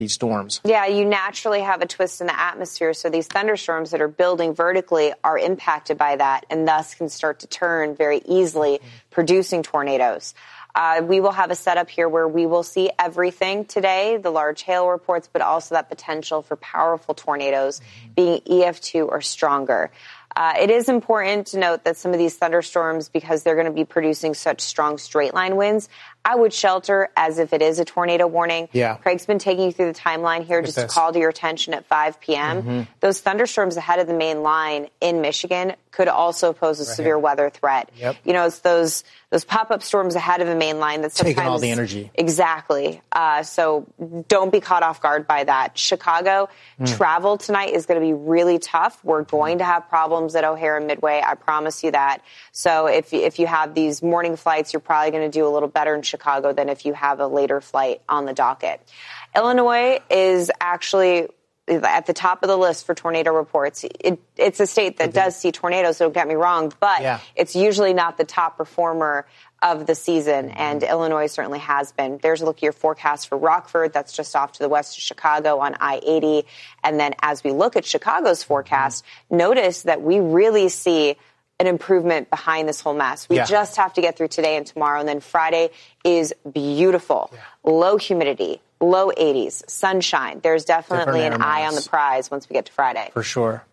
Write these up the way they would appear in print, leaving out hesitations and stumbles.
these storms. Yeah, you naturally have a twist in the atmosphere, so these thunderstorms that are building vertically are impacted by that and thus can start to turn very easily, producing tornadoes. We will have a setup here where we will see everything today, the large hail reports, but also that potential for powerful tornadoes being EF2 or stronger. It is important to note that some of these thunderstorms, because they're going to be producing such strong straight line winds, I would shelter as if it is a tornado warning. Yeah. Craig's been taking you through the timeline here just to call to your attention at 5 p.m. Those thunderstorms ahead of the main line in Michigan could also pose a severe weather threat. Yep. You know, it's those pop-up storms ahead of the main line that sometimes... taking all the energy. Exactly. So don't be caught off guard by that. Chicago, travel tonight is going to be really tough. We're going to have problems at O'Hare and Midway. I promise you that. So if you have these morning flights, you're probably going to do a little better in Chicago than if you have a later flight on the docket. Illinois is actually at the top of the list for tornado reports. It's a state that does see tornadoes, don't get me wrong, but it's usually not the top performer of the season, and Illinois certainly has been. There's a look at your forecast for Rockford. That's just off to the west of Chicago on I-80. And then as we look at Chicago's forecast, notice that we really see an improvement behind this whole mess. We just have to get through today and tomorrow, and then Friday is beautiful. Low humidity, low 80s, sunshine. There's definitely an eye on the prize once we get to Friday. For sure.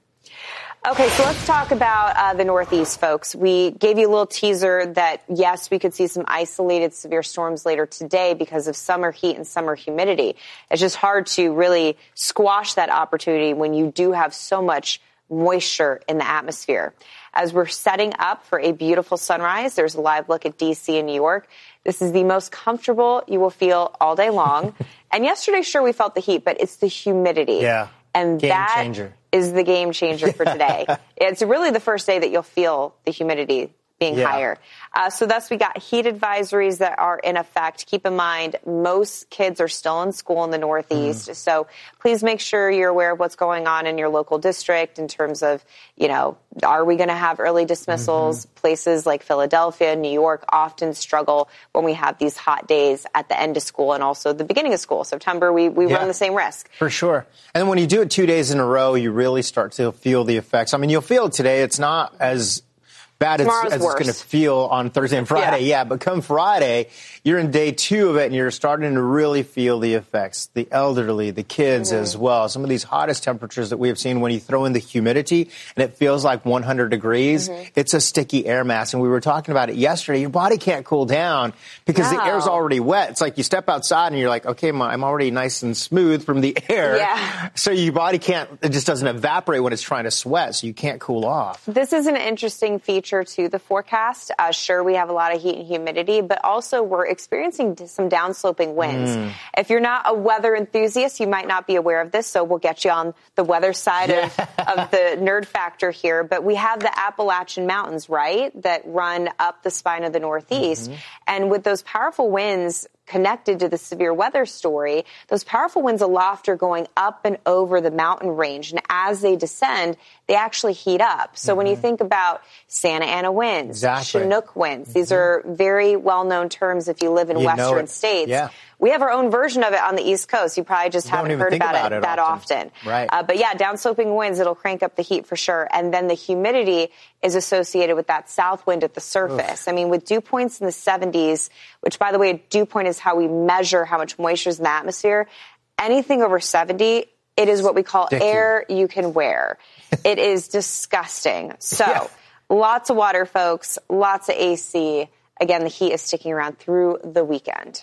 Okay, so let's talk about the Northeast, folks. We gave you a little teaser that, yes, we could see some isolated severe storms later today because of summer heat and summer humidity. It's just hard to really squash that opportunity when you do have so much moisture in the atmosphere. As we're setting up for a beautiful sunrise, there's a live look at D.C. and New York. This is the most comfortable you will feel all day long. And yesterday, sure, we felt the heat, but it's the humidity. Yeah. And game that changer. Is the game changer for today. It's really the first day that you'll feel the humidity being higher. So thus we got heat advisories that are in effect. Keep in mind, most kids are still in school in the Northeast. So please make sure you're aware of what's going on in your local district in terms of, you know, are we going to have early dismissals? Places like Philadelphia, New York often struggle when we have these hot days at the end of school and also the beginning of school. September, we run the same risk. For sure. And then when you do it 2 days in a row, you really start to feel the effects. I mean, you'll feel it today. It's not as bad as it's going to feel on Thursday and Friday. But come Friday, you're in day 2 of it, and you're starting to really feel the effects. The elderly, the kids as well. Some of these hottest temperatures that we have seen when you throw in the humidity, and it feels like 100 degrees, it's a sticky air mass. And we were talking about it yesterday. Your body can't cool down because the air's already wet. It's like you step outside, and you're like, okay, I'm already nice and smooth from the air. So your body it just doesn't evaporate when it's trying to sweat, so you can't cool off. This is an interesting feature to the forecast. Sure, we have a lot of heat and humidity, but also we're experiencing some downsloping winds. If you're not a weather enthusiast, you might not be aware of this, so we'll get you on the weather side of the nerd factor here. But we have the Appalachian Mountains, right, that run up the spine of the Northeast. And with those powerful winds connected to the severe weather story, those powerful winds aloft are going up and over the mountain range. And as they descend, they actually heat up. So when you think about Santa Ana winds, Chinook winds, these are very well-known terms if you live in western states. We have our own version of it on the East Coast. You probably just haven't heard about it that often. But yeah, downsloping winds, it'll crank up the heat for sure. And then the humidity is associated with that south wind at the surface. I mean, with dew points in the 70s, which, by the way, dew point is how we measure how much moisture is in the atmosphere. Anything over 70, it is what we call air you can wear. It is disgusting. So lots of water, folks, lots of AC. Again, the heat is sticking around through the weekend.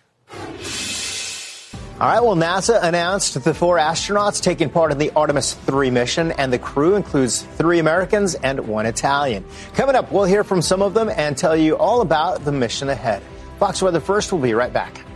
All right, well, NASA announced the 4 astronauts taking part in the Artemis 3 mission, and the crew includes 3 Americans and 1 Italian. Coming up, we'll hear from some of them and tell you all about the mission ahead. Fox Weather First will be right back.